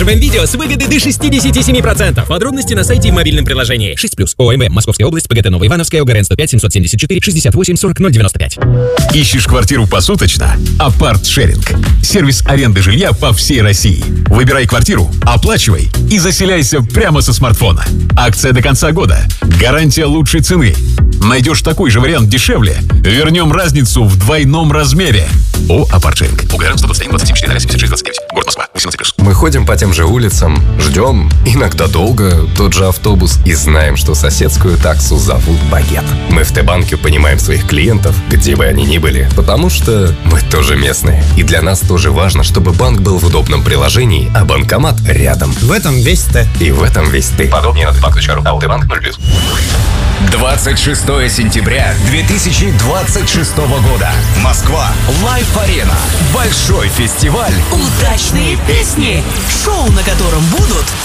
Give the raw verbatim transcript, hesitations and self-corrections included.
первом видео с выгодой до шестьдесят семь процентов. Подробности на сайте и в мобильном приложении. шесть плюс. ОМВ. Московская область. ПГТ Новоивановская. ОГРН сто пять семьсот семьдесят четыре шестьдесят восемь сорок ноль девяносто пять. Ищешь квартиру посуточно? Апарт-шеринг. Сервис аренды жилья по всей России. Выбирай квартиру, оплачивай и заселяйся прямо со смартфона. Акция до конца года. Гарантия лучшей цены. Найдешь такой же вариант дешевле? Вернем разницу в двойном размере. О, Апарт-шеринг. ОГРН сто двадцать один двадцать семь четыре семьдесят шесть двадцать девять. Город Москва. восемнадцать плюс. Мы ходим по тем же улицам, ждем, иногда долго, тот же автобус и знаем, что соседскую таксу зовут Багет. Мы в Т-банке понимаем своих клиентов, где бы они ни были, потому что мы тоже местные. И для нас тоже важно, чтобы банк был в удобном приложении, а банкомат рядом. В этом весь Т. И в этом весь ты. Подробнее на тбанк точка ру. А Т-банк ноль плюс. двадцать шестое сентября две тысячи двадцать шестого года. Москва. Лайф-арена. Большой фестиваль. Удачные песни. Шоу, на котором будут